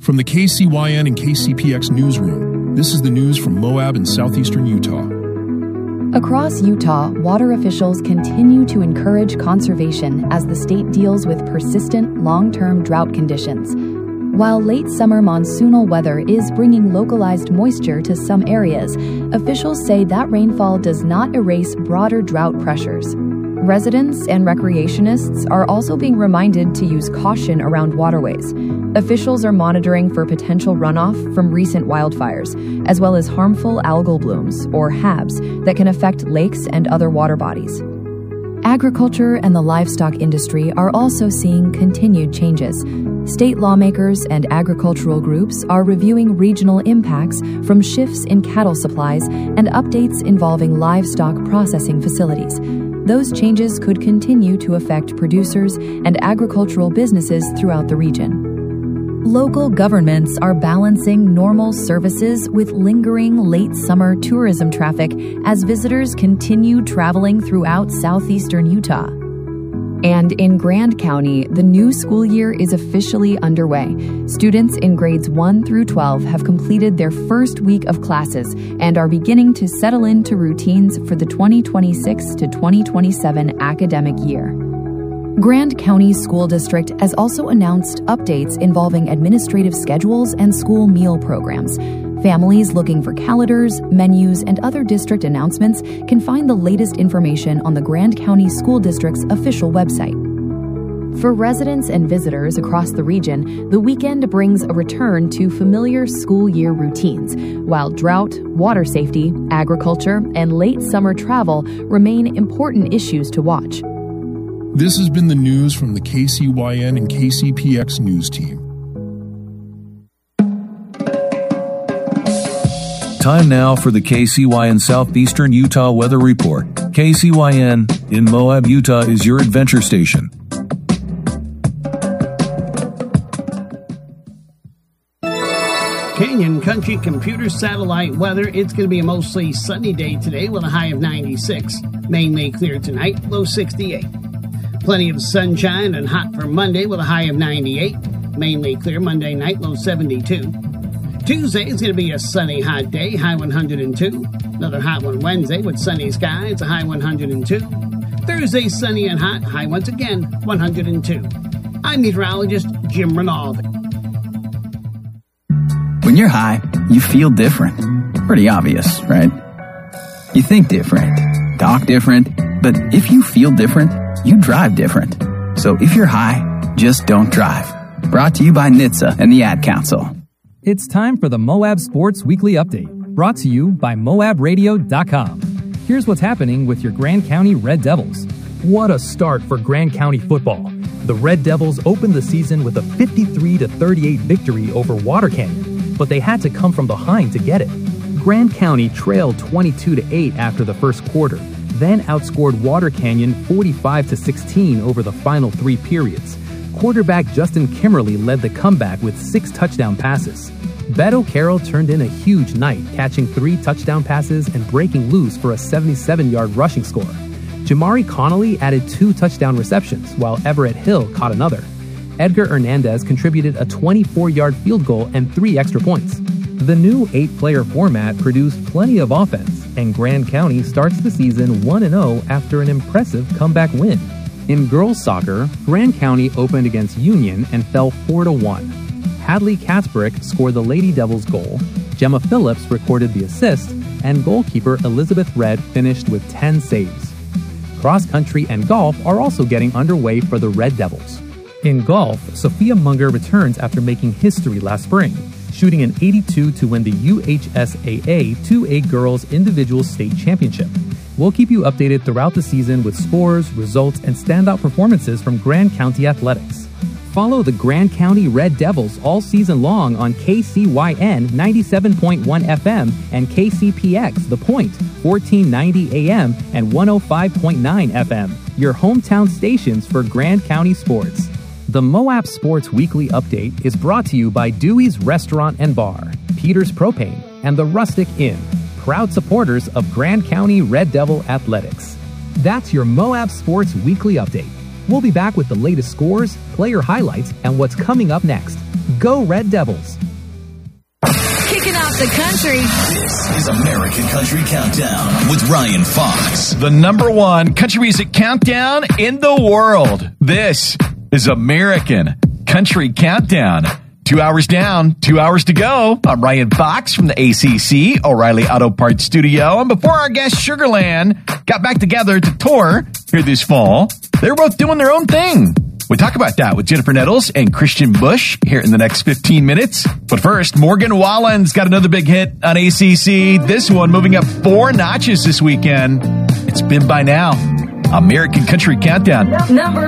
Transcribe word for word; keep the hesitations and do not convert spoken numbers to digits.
From the K C Y N and K C P X newsroom, this is the news from Moab and southeastern Utah. Across Utah, water officials continue to encourage conservation as the state deals with persistent, long-term drought conditions. While late summer monsoonal weather is bringing localized moisture to some areas, officials say that rainfall does not erase broader drought pressures. Residents and recreationists are also being reminded to use caution around waterways. Officials are monitoring for potential runoff from recent wildfires, as well as harmful algal blooms, or H A Bs, that can affect lakes and other water bodies. Agriculture and the livestock industry are also seeing continued changes. State lawmakers and agricultural groups are reviewing regional impacts from shifts in cattle supplies and updates involving livestock processing facilities. Those changes could continue to affect producers and agricultural businesses throughout the region. Local governments are balancing normal services with lingering late summer tourism traffic as visitors continue traveling throughout southeastern Utah. And in Grand County, the new school year is officially underway. Students in grades one through twelve have completed their first week of classes and are beginning to settle into routines for the twenty twenty-six to twenty twenty-seven academic year. Grand County School District has also announced updates involving administrative schedules and school meal programs. Families looking for calendars, menus, and other district announcements can find the latest information on the Grand County School District's official website. For residents and visitors across the region, the weekend brings a return to familiar school year routines, while drought, water safety, agriculture, and late summer travel remain important issues to watch. This has been the news from the K C Y N and K C P X news team. Time now for the K C Y N Southeastern Utah Weather Report. K C Y N in Moab, Utah is your adventure station. Canyon Country Computer Satellite weather. It's going to be a mostly sunny day today with a high of ninety-six. Mainly clear tonight, low sixty-eight. Plenty of sunshine and hot for Monday with a high of ninety-eight. Mainly clear Monday night, low seventy-two. Tuesday is going to be a sunny, hot day, high one hundred two. Another hot one Wednesday with sunny skies, a high one hundred two. Thursday, sunny and hot, high once again, one hundred two. I'm meteorologist Jim Rinaldi. When you're high, you feel different. Pretty obvious, right? You think different, talk different, but if you feel different, you drive different. So if you're high, just don't drive. Brought to you by N H T S A and the Ad Council. It's time for the Moab Sports Weekly Update, brought to you by Moab Radio dot com. Here's what's happening with your Grand County Red Devils. What a start for Grand County football. The Red Devils opened the season with a fifty-three to thirty-eight victory over Water Canyon, but they had to come from behind to get it. Grand County trailed twenty-two to eight after the first quarter, then outscored Water Canyon forty-five to sixteen over the final three periods. Quarterback Justin Kimmerly led the comeback with six touchdown passes. Beto Carroll turned in a huge night, catching three touchdown passes and breaking loose for a seventy-seven-yard rushing score. Jamari Connolly added two touchdown receptions, while Everett Hill caught another. Edgar Hernandez contributed a twenty-four-yard field goal and three extra points. The new eight-player format produced plenty of offense, and Grand County starts the season one and oh after an impressive comeback win. In girls soccer, Grand County opened against Union and fell four to one. Hadley Katzbrick scored the Lady Devils goal, Gemma Phillips recorded the assist, and goalkeeper Elizabeth Red finished with ten saves. Cross country and golf are also getting underway for the Red Devils. In golf, Sophia Munger returns after making history last spring, shooting an eighty-two to win the U H S A A two A Girls Individual State Championship. We'll keep you updated throughout the season with scores, results, and standout performances from Grand County Athletics. Follow the Grand County Red Devils all season long on K C Y N ninety-seven point one F M and K C P X The Point fourteen ninety A M and one oh five point nine F M, your hometown stations for Grand County sports. The Moab Sports Weekly Update is brought to you by Dewey's Restaurant and Bar, Peter's Propane, and the Rustic Inn, proud supporters of Grand County Red Devil Athletics. That's your Moab Sports Weekly Update. We'll be back with the latest scores, player highlights, and what's coming up next. Go Red Devils! Kicking off the country. This is American Country Countdown with Ryan Fox. The number one country music countdown in the world. This is American Country Countdown. Two hours down, two hours to go. I'm Ryan Fox from the A C C, O'Reilly Auto Parts Studio. And before our guest Sugarland got back together to tour here this fall, they were both doing their own thing. We talk about that with Jennifer Nettles and Christian Bush here in the next fifteen minutes. But first, Morgan Wallen's got another big hit on A C C. This one moving up four notches this weekend. It's Been By Now. American Country Countdown. Number